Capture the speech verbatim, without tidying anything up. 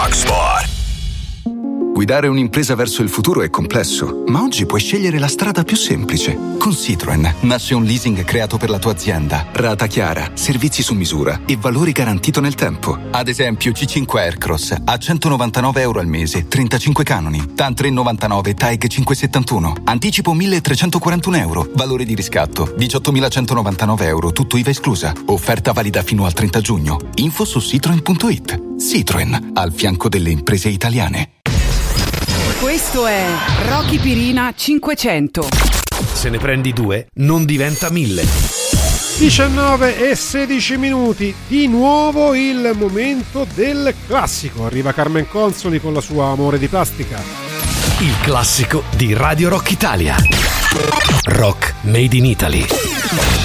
Rock Sport. Guidare un'impresa verso il futuro è complesso, ma oggi puoi scegliere la strada più semplice. Con Citroen nasce un leasing creato per la tua azienda. Rata chiara, servizi su misura e valori garantito nel tempo. Ad esempio C cinque Aircross a centonovantanove euro al mese, trentacinque canoni. TAN tre virgola novantanove, TAEG cinquecentosettantuno. Anticipo milletrecentoquarantuno euro. Valore di riscatto diciottomilacentonovantanove euro, tutto I V A esclusa. Offerta valida fino al trenta giugno. Info su citroen punto it. Citroen, al fianco delle imprese italiane. Questo è Rocky Pirina cinquecento. Se ne prendi due, non diventa mille. diciannove e sedici minuti, di nuovo il momento del classico. Arriva Carmen Consoli con la sua Amore di plastica. Il classico di Radio Rock Italia. Rock Made in Italy.